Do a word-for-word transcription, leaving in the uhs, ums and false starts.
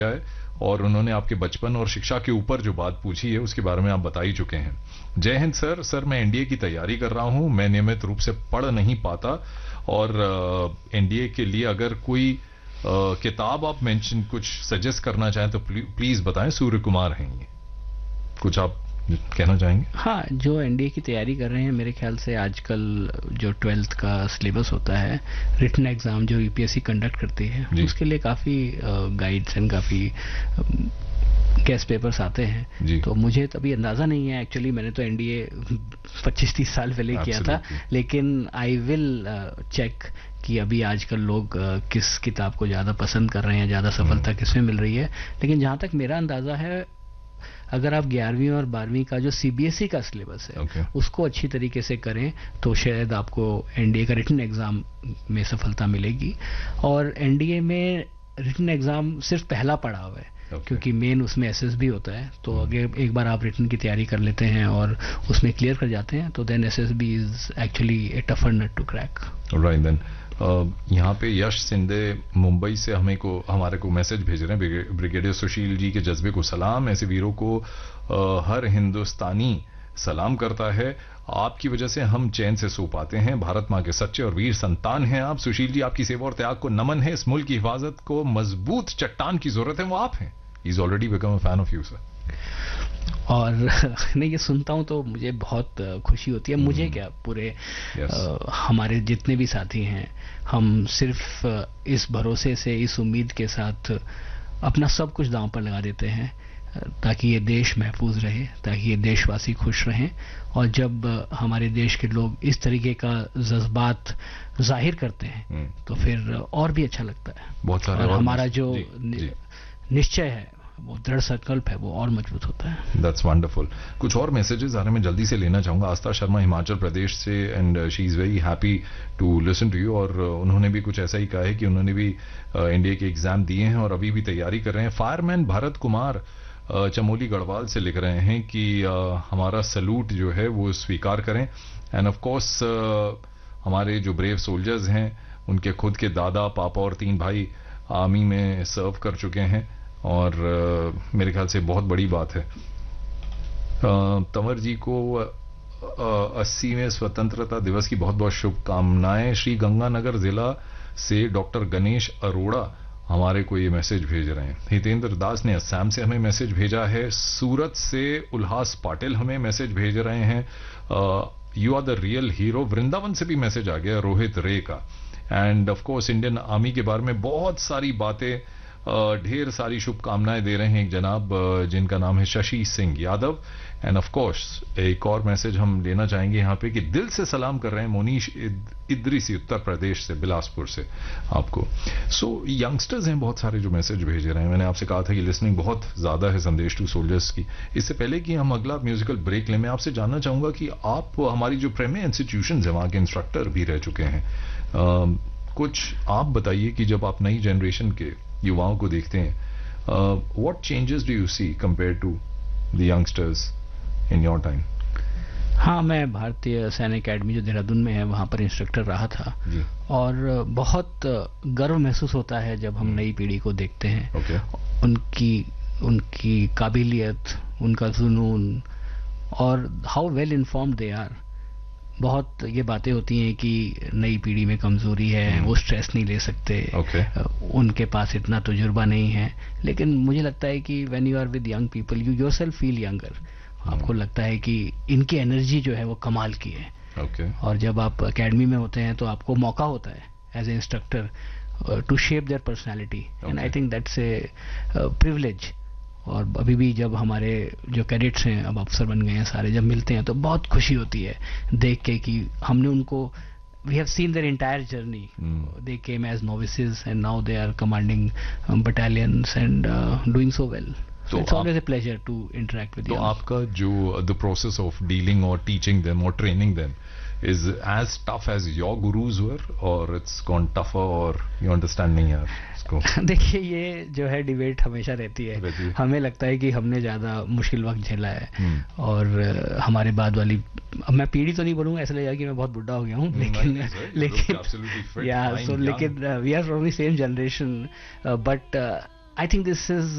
है और उन्होंने आपके बचपन और शिक्षा के ऊपर जो बात पूछी है उसके बारे में आप बता ही चुके हैं। जय हिंद सर। सर मैं एनडीए की तैयारी कर रहा हूं, मैं नियमित रूप से पढ़ नहीं पाता और एनडीए के लिए अगर कोई आ, किताब आप मेंशन कुछ सजेस्ट करना चाहें तो प्लीज बताएं। सूर्य कुमार हैं ये, कुछ आप कहना चाहेंगे? हाँ, जो एनडीए की तैयारी कर रहे हैं, मेरे ख्याल से आजकल जो ट्वेल्थ का सिलेबस होता है, रिटन एग्जाम जो यूपीएससी कंडक्ट करती है, उसके लिए काफी गाइड्स एंड काफी गेस्ट पेपर्स आते हैं। तो मुझे तभी अंदाजा नहीं है, एक्चुअली मैंने तो एनडीए पच्चीस तीस साल पहले किया था, लेकिन आई विल चेक कि अभी आजकल लोग uh, किस किताब को ज्यादा पसंद कर रहे हैं, ज्यादा सफलता किसमें मिल रही है। लेकिन जहां तक मेरा अंदाजा है, अगर आप ग्यारहवीं और बारहवीं का जो सीबीएसई का सिलेबस है okay. उसको अच्छी तरीके से करें तो शायद आपको एनडीए का रिटन एग्जाम में सफलता मिलेगी। और एनडीए में रिटन एग्जाम सिर्फ पहला पड़ाव है okay. क्योंकि मेन उसमें एसएसबी होता है। तो hmm. अगर एक बार आप रिटन की तैयारी कर लेते हैं और उसमें क्लियर कर जाते हैं तो then SSB is actually A tougher nut to crack. Right then यहाँ पे यश सिंधे मुंबई से हमें को हमारे को मैसेज भेज रहे हैं। ब्रिगेडियर सुशील जी के जज्बे को सलाम, ऐसे वीरों को आ, हर हिंदुस्तानी सलाम करता है। आपकी वजह से हम चैन से सो पाते हैं। भारत माँ के सच्चे और वीर संतान हैं आप। सुशील जी, आपकी सेवा और त्याग को नमन है। इस मुल्क की हिफाजत को मजबूत चट्टान की जरूरत है, वो आप हैं। He is already become a fan of you sir. और नहीं, ये सुनता हूं तो मुझे बहुत खुशी होती है। मुझे क्या, पूरे yes. आ, हमारे जितने भी साथी हैं, हम सिर्फ इस भरोसे से, इस उम्मीद के साथ अपना सब कुछ दांव पर लगा देते हैं ताकि ये देश महफूज रहे, ताकि ये देशवासी खुश रहें। और जब हमारे देश के लोग इस तरीके का जज्बात जाहिर करते हैं hmm. तो फिर और भी अच्छा लगता है। बहुत सारे और, और हमारा जो निश्चय है, वो दृढ़ संकल्प है, वो और मजबूत होता है। That's wonderful. कुछ और मैसेजेस आ रहे, मैं जल्दी से लेना चाहूंगा। आस्था शर्मा हिमाचल प्रदेश से, and she is very happy to listen to you. और उन्होंने भी कुछ ऐसा ही कहा है कि उन्होंने भी एनडीए के एग्जाम दिए हैं और अभी भी तैयारी कर रहे हैं। फायरमैन भरत कुमार चमोली गढ़वाल से लिख रहे हैं कि हमारा सैल्यूट जो है वो स्वीकार करें। एंड ऑफ कोर्स हमारे जो ब्रेव सोल्जर्स हैं, उनके खुद के दादा, पापा और तीन भाई आर्मी में सर्व कर चुके हैं और uh, मेरे ख्याल से बहुत बड़ी बात है। uh, तंवर जी को अस्सीवें स्वतंत्रता दिवस की बहुत बहुत शुभकामनाएं। श्री गंगानगर जिला से डॉक्टर गणेश अरोड़ा हमारे को ये मैसेज भेज रहे हैं। हितेंद्र दास ने असम से हमें मैसेज भेजा है। सूरत से उल्हास पाटिल हमें मैसेज भेज रहे हैं, you are the real hero. Vrindavan से भी मैसेज आ गया रोहित रे का। End of course Indian army के बारे में बहुत सारी बातें, ढेर uh, सारी शुभकामनाएं दे रहे हैं एक जनाब uh, जिनका नाम है Shashi Singh Yadav. End of course एक और मैसेज हम लेना चाहेंगे यहाँ पे कि दिल से सलाम कर रहे हैं मोनीश इद्रिसी उत्तर प्रदेश से, बिलासपुर से आपको। सो so, यंगस्टर्स हैं बहुत सारे जो मैसेज भेज रहे हैं। मैंने आपसे कहा था कि लिसनिंग बहुत ज्यादा है संदेश टू सोल्जर्स की। इससे पहले कि हम अगला म्यूजिकल ब्रेक लें, मैं आपसे जानना चाहूंगा कि आप हमारी जो प्रेमी इंस्टीट्यूशन है वहां के इंस्ट्रक्टर भी रह चुके हैं, uh, कुछ आप बताइए कि जब आप नई जनरेशन के युवाओं को देखते हैं, what changes do you see compare to the youngsters in your time? हाँ, मैं भारतीय सैन्य अकेडमी जो देहरादून में है वहां पर इंस्ट्रक्टर रहा था जी। और बहुत गर्व महसूस होता है जब हम नई पीढ़ी को देखते हैं। okay. उनकी उनकी काबिलियत, उनका जुनून और how well informed they are. बहुत ये बातें होती हैं कि नई पीढ़ी में कमजोरी है, hmm. वो स्ट्रेस नहीं ले सकते, okay. उनके पास इतना तजुर्बा नहीं है। लेकिन मुझे लगता है कि when you are with young people you yourself feel younger. आपको लगता है कि इनकी एनर्जी जो है वो कमाल की है। okay. और जब आप एकेडमी में होते हैं तो आपको मौका होता है as a instructor to shape their personality, and I think that's a privilege. और अभी भी जब हमारे जो कैडेट्स हैं, अब अफसर बन गए हैं सारे, जब मिलते हैं तो बहुत खुशी होती है देख के कि हमने उनको, we have seen their entire journey. They came as नोविसेस and now they are commanding battalions and doing so well. So it's always a pleasure to interact with you. तो आपका जो the process of dealing or teaching them or training them is as tough as your gurus were, or it's gone tougher, or you understand नहीं यार इसको? देखिए, ये जो है डिबेट हमेशा रहती है, रहती है। हमें लगता है कि हमने ज्यादा मुश्किल वक्त झेला है hmm. और हमारे बाद वाली, अब मैं पीढ़ी तो नहीं बोलूंगा, ऐसा लगेगा कि मैं बहुत बुढ़ा हो गया हूँ, लेकिन लेकिन या सो लेकिन we are from the same generation, but I think this is